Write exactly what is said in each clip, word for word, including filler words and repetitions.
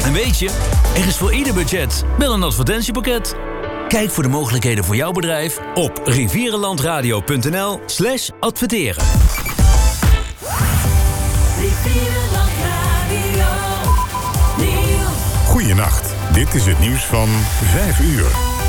En weet je, er is voor ieder budget wel een advertentiepakket. Kijk voor de mogelijkheden voor jouw bedrijf op rivierenlandradio.nl slash adverteren. Goeienacht, dit is het nieuws van vijf uur.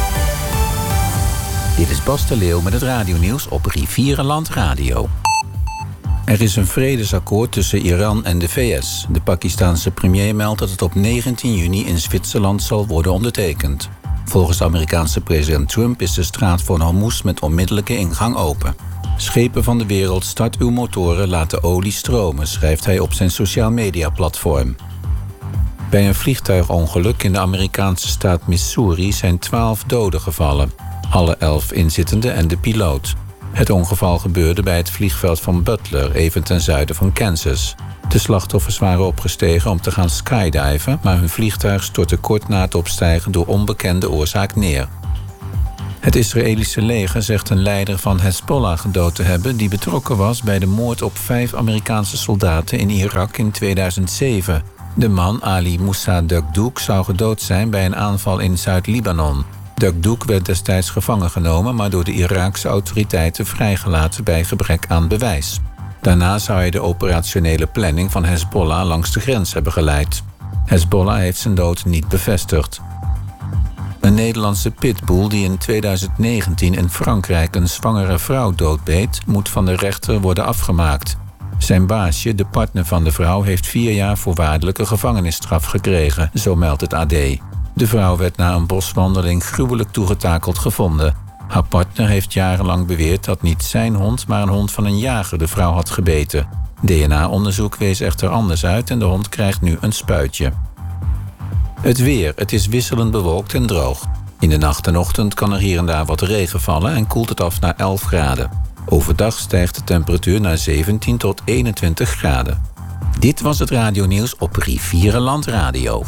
Dit is Bas de Leeuw met het radionieuws op Rivierenland Radio. Er is een vredesakkoord tussen Iran en de V S. De Pakistaanse premier meldt dat het op negentien juni in Zwitserland zal worden ondertekend. Volgens de Amerikaanse president Trump is de straat van Hormuz met onmiddellijke ingang open. Schepen van de wereld, start uw motoren, laat de olie stromen, schrijft hij op zijn sociaal media platform. Bij een vliegtuigongeluk in de Amerikaanse staat Missouri zijn twaalf doden gevallen. Alle elf inzittenden en de piloot. Het ongeval gebeurde bij het vliegveld van Butler, even ten zuiden van Kansas. De slachtoffers waren opgestegen om te gaan skydiven, maar hun vliegtuig stortte kort na het opstijgen door onbekende oorzaak neer. Het Israëlische leger zegt een leider van Hezbollah gedood te hebben die betrokken was bij de moord op vijf Amerikaanse soldaten in Irak in tweeduizend zeven. De man, Ali Moussa Dagdouk, zou gedood zijn bij een aanval in Zuid-Libanon. Dagdouk werd destijds gevangen genomen, maar door de Iraakse autoriteiten vrijgelaten bij gebrek aan bewijs. Daarna zou hij de operationele planning van Hezbollah langs de grens hebben geleid. Hezbollah heeft zijn dood niet bevestigd. Een Nederlandse pitbull die in tweeduizend negentien in Frankrijk een zwangere vrouw doodbeet, moet van de rechter worden afgemaakt. Zijn baasje, de partner van de vrouw, heeft vier jaar voorwaardelijke gevangenisstraf gekregen, zo meldt het A D. De vrouw werd na een boswandeling gruwelijk toegetakeld gevonden. Haar partner heeft jarenlang beweerd dat niet zijn hond, maar een hond van een jager de vrouw had gebeten. D N A-onderzoek wees echter anders uit en de hond krijgt nu een spuitje. Het weer. Het is wisselend bewolkt en droog. In de nacht en ochtend kan er hier en daar wat regen vallen en koelt het af naar elf graden. Overdag stijgt de temperatuur naar zeventien tot eenentwintig graden. Dit was het radionieuws op Rivierenland Radio.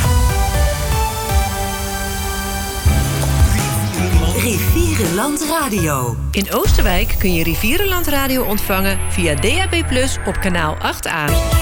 Rivierenland Radio. In Oosterwijk kun je Rivierenland Radio ontvangen via D A B plus, op kanaal acht A.